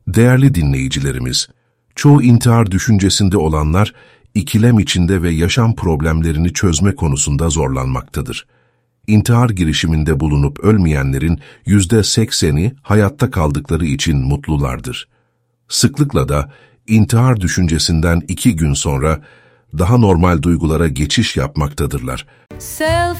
Değerli dinleyicilerimiz, çoğu intihar düşüncesinde olanlar, ikilem içinde ve yaşam problemlerini çözme konusunda zorlanmaktadır. İntihar girişiminde bulunup ölmeyenlerin %80'i hayatta kaldıkları için mutlulardır. Sıklıkla da intihar düşüncesinden 2 gün sonra daha normal duygulara geçiş yapmaktadırlar.